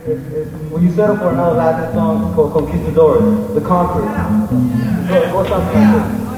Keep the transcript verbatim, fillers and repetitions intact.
if, if, when you settle for another Latin song called Conquistadores, The Conquerors, go, go something like this.